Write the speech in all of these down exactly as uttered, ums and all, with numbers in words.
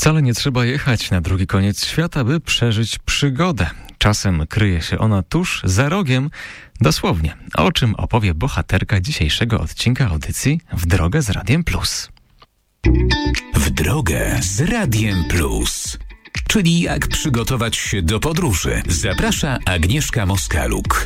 Wcale nie trzeba jechać na drugi koniec świata, by przeżyć przygodę. Czasem kryje się ona tuż za rogiem, dosłownie, o czym opowie bohaterka dzisiejszego odcinka audycji W drogę z Radiem Plus. W drogę z Radiem Plus. Czyli jak przygotować się do podróży. Zaprasza Agnieszka Moskaluk.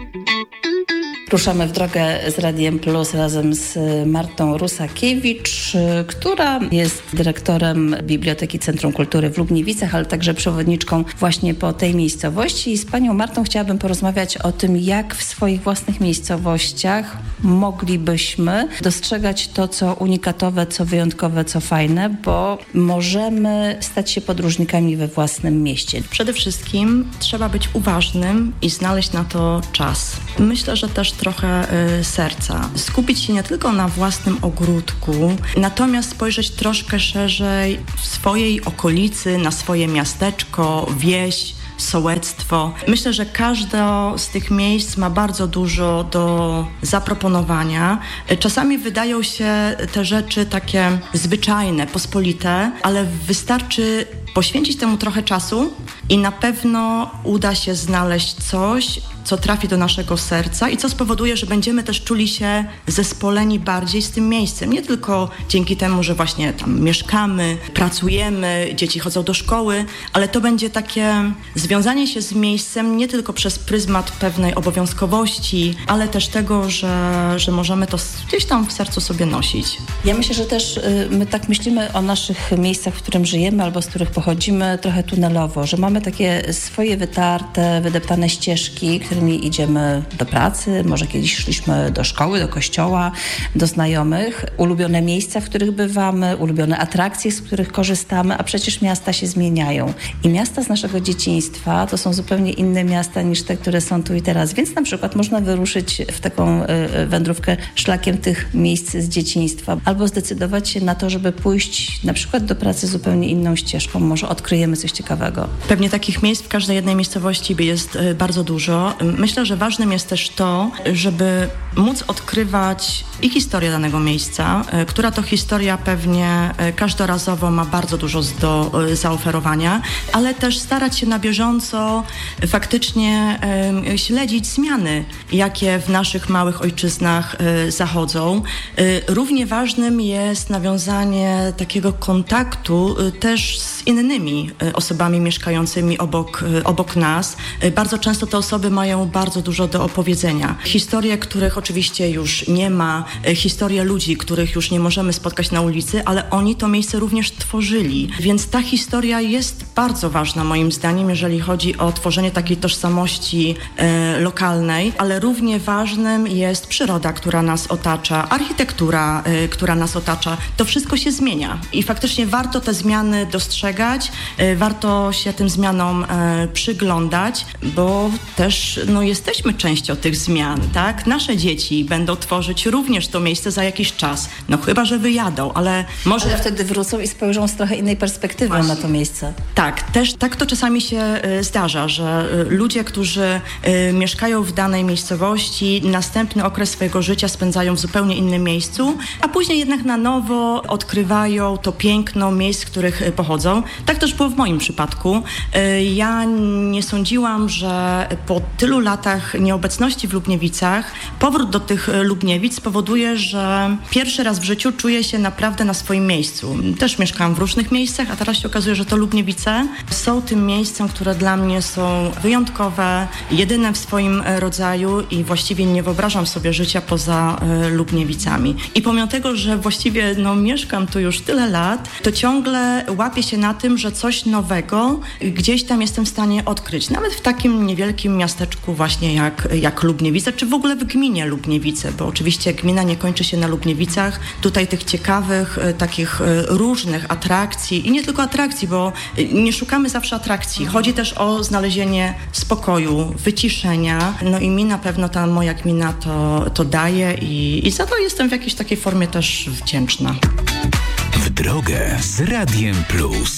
Ruszamy w drogę z Radiem Plus razem z Martą Rusakiewicz, która jest dyrektorem Biblioteki Centrum Kultury w Lubniewicach, ale także przewodniczką właśnie po tej miejscowości. I z panią Martą chciałabym porozmawiać o tym, jak w swoich własnych miejscowościach moglibyśmy dostrzegać to, co unikatowe, co wyjątkowe, co fajne, bo możemy stać się podróżnikami we własnym mieście. Przede wszystkim trzeba być uważnym i znaleźć na to czas. Myślę, że też trochę y, serca. Skupić się nie tylko na własnym ogródku, natomiast spojrzeć troszkę szerzej w swojej okolicy, na swoje miasteczko, wieś, sołectwo. Myślę, że każde z tych miejsc ma bardzo dużo do zaproponowania. Czasami wydają się te rzeczy takie zwyczajne, pospolite, ale wystarczy poświęcić temu trochę czasu i na pewno uda się znaleźć coś, co trafi do naszego serca i co spowoduje, że będziemy też czuli się zespoleni bardziej z tym miejscem. Nie tylko dzięki temu, że właśnie tam mieszkamy, pracujemy, dzieci chodzą do szkoły, ale to będzie takie związanie się z miejscem nie tylko przez pryzmat pewnej obowiązkowości, ale też tego, że, że możemy to gdzieś tam w sercu sobie nosić. Ja myślę, że też y, my tak myślimy o naszych miejscach, w którym żyjemy albo z których pochodzimy trochę tunelowo, że mamy takie swoje wytarte, wydeptane ścieżki, którymi idziemy do pracy, może kiedyś szliśmy do szkoły, do kościoła, do znajomych, ulubione miejsca, w których bywamy, ulubione atrakcje, z których korzystamy, a przecież miasta się zmieniają. I miasta z naszego dzieciństwa to są zupełnie inne miasta niż te, które są tu i teraz. Więc na przykład można wyruszyć w taką y, wędrówkę szlakiem tych miejsc z dzieciństwa, albo zdecydować się na to, żeby pójść na przykład do pracy zupełnie inną ścieżką. Może odkryjemy coś ciekawego. Pewnie takich miejsc w każdej jednej miejscowości jest y, bardzo dużo. Myślę, że ważnym jest też to, żeby móc odkrywać i historię danego miejsca, y, która to historia pewnie y, każdorazowo ma bardzo dużo do y, zaoferowania, ale też starać się na bieżąco y, faktycznie y, śledzić zmiany, jakie w naszych małych ojczyznach y, zachodzą. Y, równie ważnym jest nawiązanie takiego kontaktu y, też z innymi y, osobami mieszkającymi obok, y, obok nas. Y, bardzo często te osoby mają bardzo dużo do opowiedzenia. Historie, których oczywiście już nie ma, y, historie ludzi, których już nie możemy spotkać na ulicy, ale oni to miejsce również tworzyli. Więc ta historia jest bardzo ważna moim zdaniem, jeżeli chodzi o tworzenie takiej tożsamości y, lokalnej, ale równie ważnym jest przyroda, która nas otacza, architektura, y, która nas otacza. To wszystko się zmienia i faktycznie warto te zmiany dostrzegać, y, warto się tym zmianom y, przyglądać, bo też no, jesteśmy częścią tych zmian, tak? Nasze dzieci będą tworzyć również to miejsce za jakiś czas. No chyba, że wyjadą, ale może... Ale wtedy wrócą i spojrzą z trochę innej perspektywy Właśnie. na to miejsce. Tak, też tak to czasami się y, zdarza, że y, ludzie, którzy y, mieszkają w danej miejscowości, następny okres swojego życia spędzają w zupełnie innym miejscu, a później jednak na nowo odkrywają to piękno miejsc, z których y, pochodzą. Tak też było w moim przypadku. Y, ja nie sądziłam, że po tylu latach nieobecności w Lubniewicach powrót do tych y, Lubniewic spowoduje, że pierwszy raz w życiu czuję się naprawdę na swoim miejscu. Też mieszkałam w różnych miejscach, a teraz się okazuje, że to Lubniewice są tym miejscem, które dla mnie są wyjątkowe, jedyne w swoim rodzaju i właściwie nie wyobrażam sobie życia poza y, Lubniewicami. I pomimo tego, że właściwie no, mieszkam tu już tyle lat, to ciągle łapię się na tym, że coś nowego gdzieś tam jestem w stanie odkryć. Nawet w takim niewielkim miasteczku właśnie jak, jak Lubniewice, czy w ogóle w gminie Lubniewice, bo oczywiście gmina nie kończy się na Lubniewicach. Tutaj tych ciekawych, y, takich y, różnych atrakcji i nie tylko atrakcji, bo y, nie szukamy zawsze atrakcji. Chodzi też o znalezienie spokoju, wyciszenia. No i mi na pewno ta moja gmina to, to daje i, i za to jestem w jakiejś takiej formie też wdzięczna. W drogę z Radiem Plus.